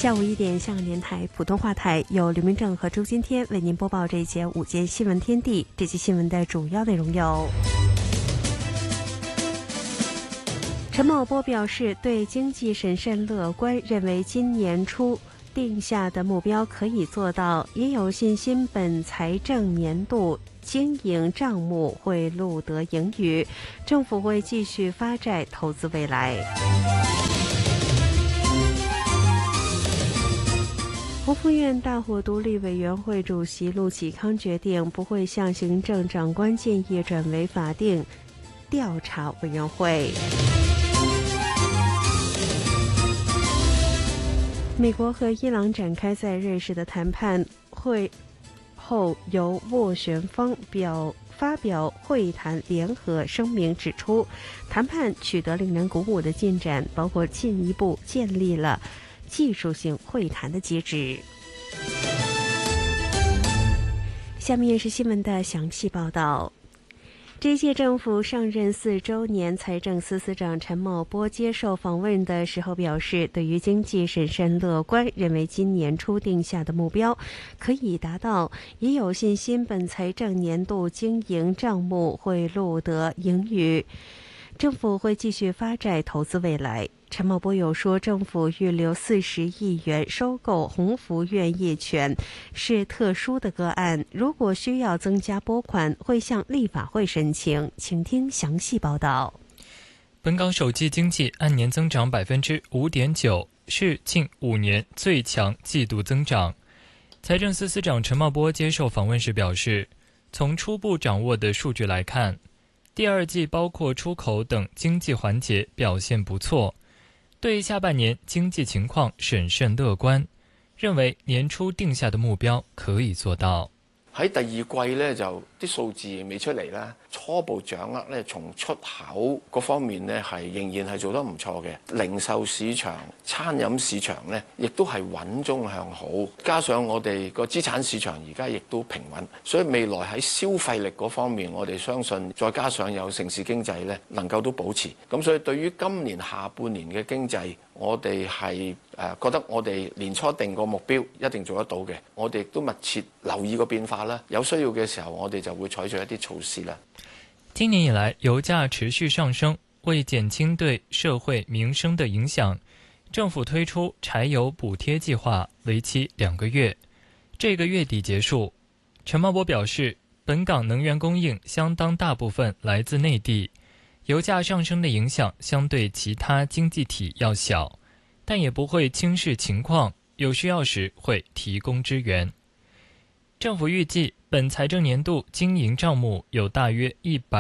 下午1点，香港电台普通话台由刘明正和周今天为您播报这一节午间新闻天地。这期新闻的主要内容有：陈茂波表示对经济审慎乐观，认为今年初定下的目标可以做到，也有信心本财政年度经营账目会录得盈余，政府会继续发债投资未来。国务院大会独立委员会主席陆启康决定不会向行政长官建议转为法定调查委员会。美国和伊朗展开在瑞士的谈判会后，由斡旋方发表会谈联合声明，指出谈判取得令人鼓舞的进展，包括进一步建立了技术性会谈的机制。下面是新闻的详细报道。这届政府上任4周年，财政司司长陈茂波接受访问的时候表示，对于经济审慎乐观，认为今年初定下的目标可以达到，也有信心本财政年度经营账目会录得盈余，政府会继续发债投资未来。陈茂波又说，政府预留40亿元收购鸿福苑业权是特殊的个案，如果需要增加拨款，会向立法会申请。请听详细报道。 本港首季经济按年增长 5.9%， 是近5年最强季度增长。财政司司长陈茂波接受访问时表示，从初步掌握的数据来看，第二季包括出口等经济环节表现不错，对下半年经济情況審慎樂觀，認為年初定下的目標可以做到。 喺第二季呢，就啲數字未出嚟啦，初步掌握呢，從出口嗰方面呢，仍然係做得唔錯嘅。零售市場、餐飲市場呢，亦都係穩中向好，加上我哋個資產市場而家亦都平穩，所以未來喺消費力嗰方面，我哋相信再加上有城市經濟呢，能夠都保持。咁所以對於今年下半年嘅經濟，我哋係覺得我哋年初定個目標一定做得到嘅，我哋亦都密切留意個變化啦，有需要嘅時候我哋就會採取一啲措施啦。 今年以來油價持續上升，為減輕對社會民生的影響，政府推出柴油補貼計劃，為期2個月，這個月底結束。陳茂波表示，本港能源供應相當大部分來自內地，油價上升的影響相對其他經濟體要小，但也不會輕視情況，有需要時會提供支援。政府預計本財政年度經營帳目有大約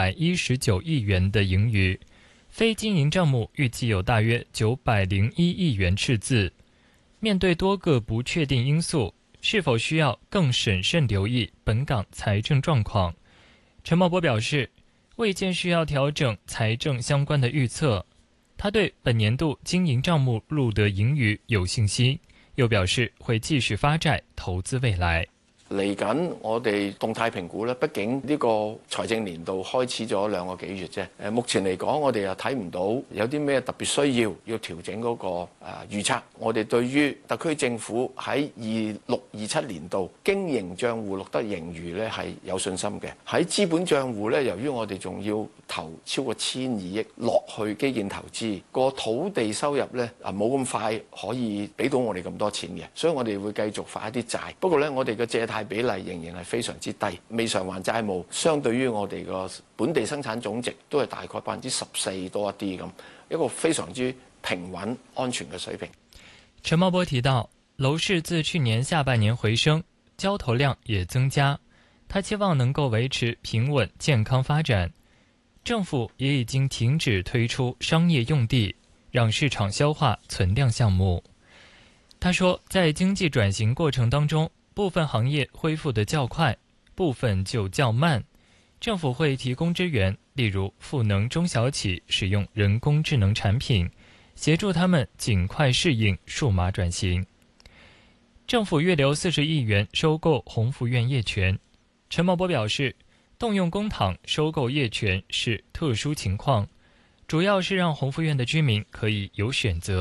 119億元的盈餘，非經營帳目預計有大約901億元赤字。面對多個不確定因素，是否需要更審慎留意本港財政狀況？陳茂波表示，未見需要調整財政相關的預測，他對本年度經營帳目錄得盈餘有信心，又表示會繼續發債投資未來。 嚟緊我哋動態評估咧，畢竟呢個財政年度開始咗2個幾月啫。目前嚟講，我哋又睇唔到有啲咩特別需要調整嗰個預測。我哋對於特區政府喺26-27年度經營帳戶錄得盈餘咧係有信心嘅。喺資本帳戶咧，由於我哋仲要投超過1200億落去基建投資，個土地收入咧冇咁快可以俾到我哋咁多錢嘅，所以我哋會繼續發一啲債。不過咧，我哋嘅借貸比例仍然係非常之低，未償還債務相對於我哋個本地生產總值都係大概14%多一啲咁，一個非常之平穩安全嘅水平。 陳茂波提到，樓市自去年下半年回升，交投量也增加，他期望能夠維持平穩健康發展。政府也已經停止推出商業用地，讓市場消化存量項目。他說，在經濟轉型過程當中，部分行業恢復得較快，部分就較慢。政府會提供支援，例如賦能中小企使用人工智能產品，協助他們盡快適應數碼轉型。政府預留40億元收購鴻福苑業權。陳茂波表示，動用公帑收購業權是特殊情況，主要是讓鴻福苑的居民可以有選擇。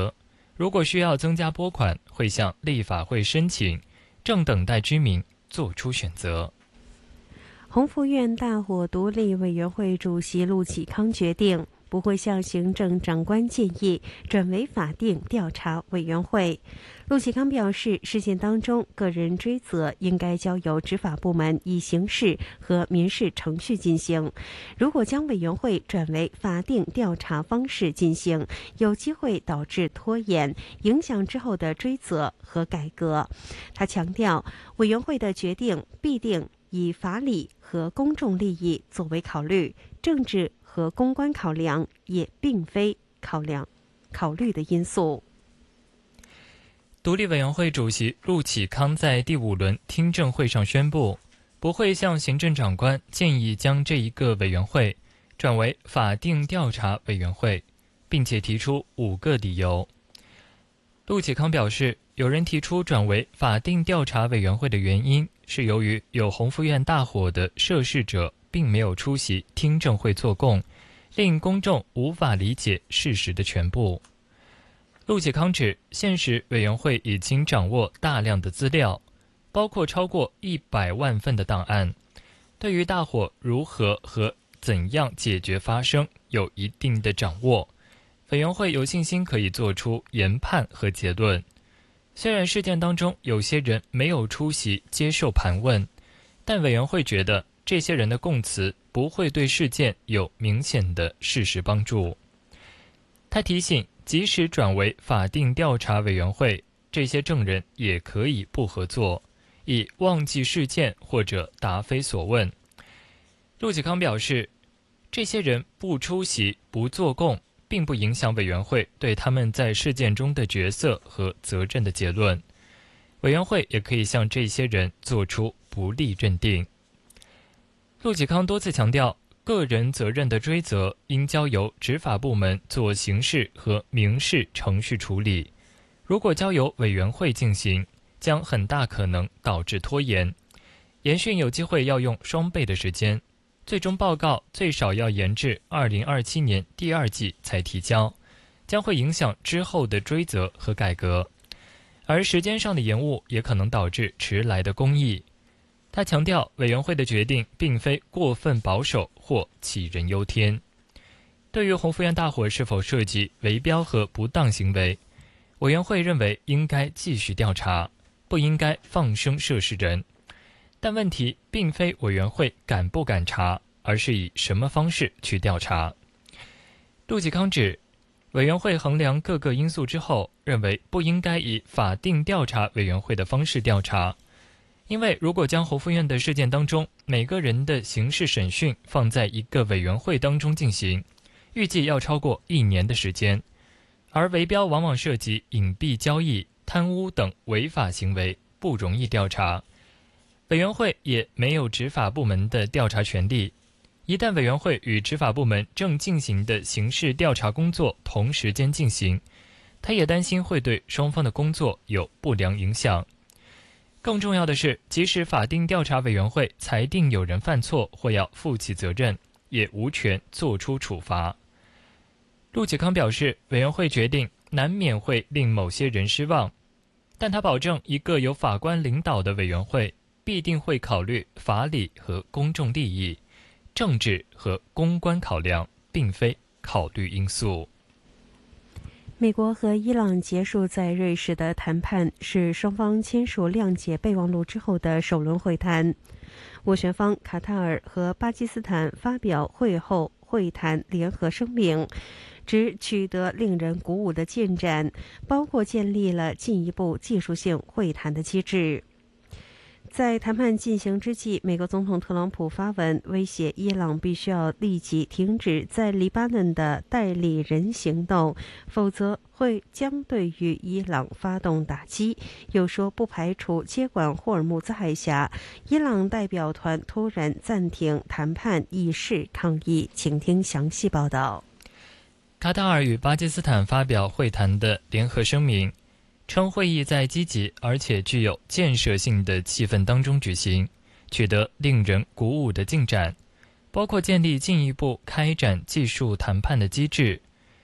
如果需要增加拨款，会向立法会申请，正等待居民做出选择。 弘福院大火独立委员会主席陆启康决定，不会向行政长官建议转为法定调查委员会。陆启康表示，事件当中个人追责应该交由执法部门以刑事和民事程序进行。如果将委员会转为法定调查方式进行，有机会导致拖延，影响之后的追责和改革。他强调，委员会的决定必定以法理和公众利益作为考虑，政治和公关考量也并非考虑的因素。 独立委员会主席陆启康在第5轮听证会上宣布，不会向行政长官建议将这一个委员会转为法定调查委员会，并且提出5个理由。陆启康表示，有人提出转为法定调查委员会的原因是由于有弘福院大火的涉事者并没有出席听证会作供，令公众无法理解事实的全部。陆启康指，现时委员会已经掌握大量的资料，包括超过100万份的档案，对于大火如何和怎样解决发生有一定的掌握。委员会有信心可以做出研判和结论。虽然事件当中有些人没有出席接受盘问，但委员会觉得这些人的供词不会对事件有明显的事实帮助。他提醒，即使转为法定调查委员会，这些证人也可以不合作，以忘记事件或者答非所问。陆启康表示，这些人不出席、不作供，并不影响委员会对他们在事件中的角色和责任的结论。委员会也可以向这些人做出不利认定。陆启康多次强调，个人责任的追责应交由执法部门做刑事和民事程序处理，如果交由委员会进行，将很大可能导致拖延。研讯有机会要用双倍的时间，最终报告最少要延至2027年第2季才提交，将会影响之后的追责和改革，而时间上的延误也可能导致迟来的公益。他强调，委员会的决定并非过分保守或杞人忧天。对于弘福院大火是否涉及围标和不当行为，委员会认为应该继续调查，不应该放生涉事人。但问题并非委员会敢不敢查，而是以什么方式去调查。陆启康指，委员会衡量各个因素之后，认为不应该以法定调查委员会的方式调查，因为如果将弘福院的事件当中每个人的刑事审讯放在一个委员会当中进行，预计要超过1年的时间，而围标往往涉及隐蔽交易、贪污等违法行为，不容易调查。委员会也没有执法部门的调查权利，一旦委员会与执法部门正进行的刑事调查工作同时间进行，他也担心会对双方的工作有不良影响。更重要的是，即使法定调查委员会裁定有人犯错或要负起责任，也无权作出处罚。陆启康表示，委员会决定难免会令某些人失望，但他保证一个由法官领导的委员会必定会考虑法理和公众利益，政治和公关考量并非考虑因素。 美国和伊朗结束在瑞士的谈判，是双方签署谅解备忘录之后的首轮会谈。斡旋方卡塔尔和巴基斯坦发表会后会谈联合声明，指取得令人鼓舞的进展，包括建立了进一步技术性会谈的机制。在谈判进行之际，美国总统特朗普发文威胁伊朗必须要立即停止在黎巴嫩的代理人行动，否则将对于伊朗发动打击。又说不排除接管霍尔木兹海峡。伊朗代表团突然暂停谈判，以示抗议。请听详细报道。 卡塔尔与巴基斯坦发表会谈的联合声明，称会议在积极而且具有建设性的气氛当中举行，取得令人鼓舞的进展，包括建立进一步开展技术谈判的机制。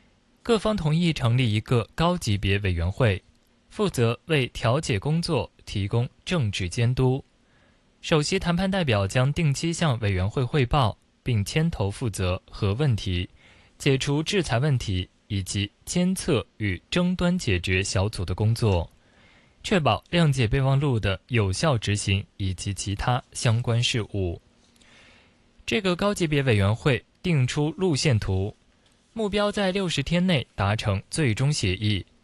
各方同意成立一个高级别委员会，负责为调解工作提供政治监督。首席谈判代表将定期向委员会汇报，并牵头负责核问题、解除制裁问题以及监测与争端解决小组的工作，确保谅解备忘录的有效执行以及其他相关事务。这个高级别委员会定出路线图，目标在60天内达成最终协议，